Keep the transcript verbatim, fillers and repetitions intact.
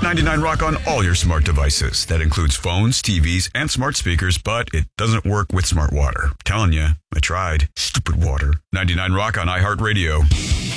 ninety-nine Rock on all your smart devices. That includes phones, T Vs, and smart speakers, but it doesn't work with smart water. I'm telling you, I tried. Stupid water. ninety-nine Rock on iHeartRadio.